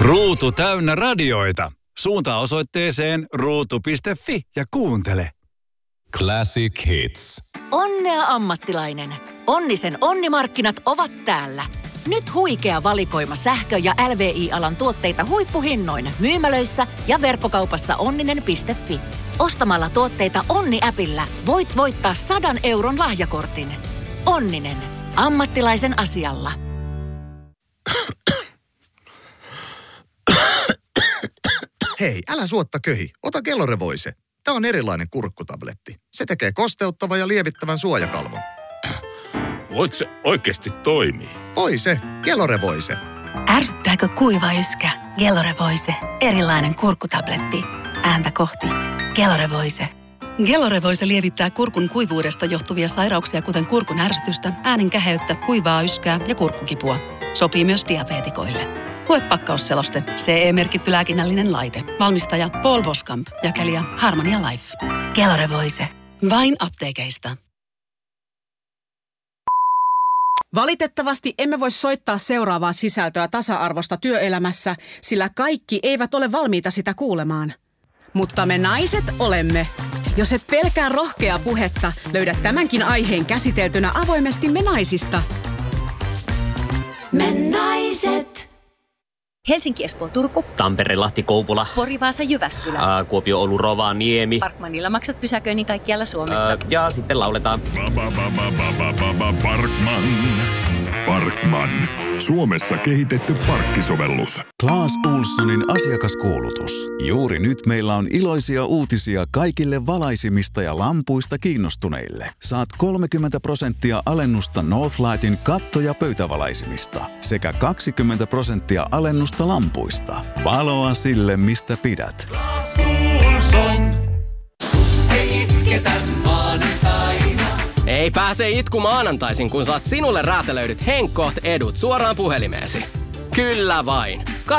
Ruutu täynnä radioita. Suuntaa osoitteeseen ruutu.fi ja kuuntele. Classic Hits. Onnea ammattilainen. Onnisen onnimarkkinat ovat täällä. Nyt huikea valikoima sähkö- ja LVI-alan tuotteita huippuhinnoin myymälöissä ja verkkokaupassa onninen.fi. Ostamalla tuotteita Onni-äpillä voit voittaa 100 euron lahjakortin. Onninen. Ammattilaisen asialla. Hei, älä suotta köhi. Ota Gelore-voise. Tämä on erilainen kurkkutabletti. Se tekee kosteuttavan ja lievittävän suojakalvon. Voiko se oikeasti toimii? Voi se. Gelore-voise. Ärsyttääkö kuiva yskä? Gelore-voise. Erilainen kurkkutabletti. Ääntä kohti. Gelore-voise. Gelore-voise lievittää kurkun kuivuudesta johtuvia sairauksia, kuten kurkun ärsytystä, äänen käheyttä, kuivaa yskää ja kurkkukipua. Sopii myös diabeetikoille. Lue pakkausseloste. CE-merkitty lääkinnällinen laite. Valmistaja Paul Boskamp. Jakelija Harmonia Life. Gelore-voise. Vain apteekeista. Valitettavasti emme voi soittaa seuraavaa sisältöä tasa-arvosta työelämässä, sillä kaikki eivät ole valmiita sitä kuulemaan. Mutta me naiset olemme. Jos et pelkää rohkeaa puhetta, löydät tämänkin aiheen käsiteltynä avoimesti Me naisista. Me naiset. Helsinki, Espoo, Turku. Tampere, Lahti, Kouvola. Pori, Vaasa, Jyväskylä. Kuopio, Oulu, Rovaniemi. Parkmanilla maksat pysäköinnin kaikkialla Suomessa. Ja sitten lauletaan. Parkman. Suomessa kehitetty parkkisovellus. Claes Ohlsonin asiakaskuulutus. Juuri nyt meillä on iloisia uutisia kaikille valaisimista ja lampuista kiinnostuneille. Saat 30% alennusta Northlightin katto- ja pöytävalaisimista sekä 20% alennusta lampuista. Valoa sille, mistä pidät. Claes Ohlson. Ei itketä maanantaina. Ei pääse itku maanantaisin, kun saat sinulle räätälöidyt Henkoht edut suoraan puhelimeesi. Kyllä vain.